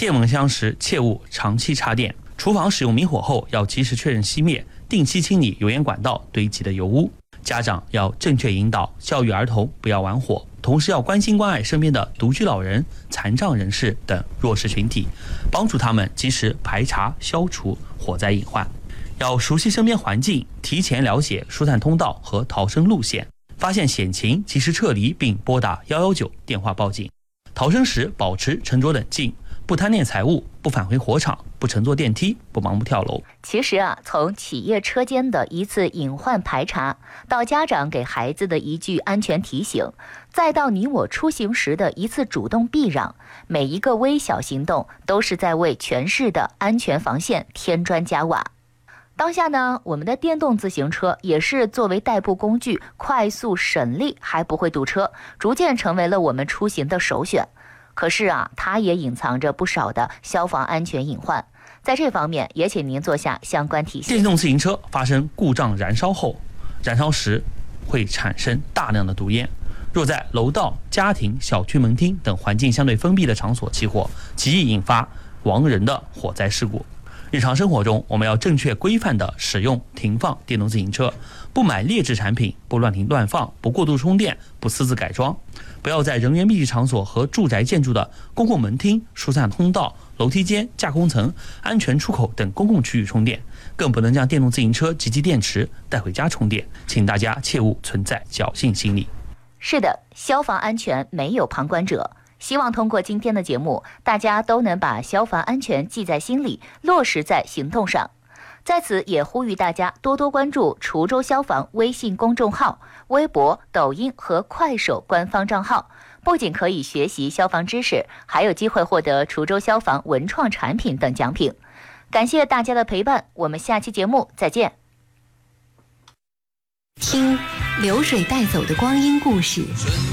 电蚊香时切勿长期插电。厨房使用明火后要及时确认熄灭，定期清理油烟管道堆积的油污。家长要正确引导教育儿童不要玩火，同时要关心关爱身边的独居老人、残障人士等弱势群体，帮助他们及时排查消除火灾隐患。要熟悉身边环境，提前了解疏散通道和逃生路线，发现险情及时撤离，并拨打119电话报警。逃生时保持沉着冷静，不贪恋财物，不返回火场，不乘坐电梯，不盲目跳楼。 其实从企业车间的一次隐患排查，到家长给孩子的一句安全提醒，再到你我出行时的一次主动避让，每一个微小行动都是在为全市的安全防线添砖加瓦。当下呢，我们的电动自行车也是作为代步工具，快速省力还不会堵车，逐渐成为了我们出行的首选。可是它也隐藏着不少的消防安全隐患，在这方面也请您做下相关提醒。 电动自行车发生故障燃烧后，燃烧时会产生大量的毒烟，若在楼道、家庭、小区门厅等环境相对封闭的场所起火，极易引发亡人的火灾事故。日常生活中，我们要正确规范地使用停放电动自行车，不买劣质产品，不乱停乱放，不过度充电，不私自改装，不要在人员密集场所和住宅建筑的公共门厅、疏散通道、楼梯间、架空层、安全出口等公共区域充电，更不能将电动自行车及其电池带回家充电。请大家切勿存在侥幸心理。 是的，消防安全没有旁观者。希望通过今天的节目，大家都能把消防安全记在心里，落实在行动上。在此也呼吁大家多多关注滁州消防微信公众号、微博、抖音和快手官方账号，不仅可以学习消防知识，还有机会获得滁州消防文创产品等奖品。感谢大家的陪伴，我们下期节目再见。 听流水带走的光阴故事。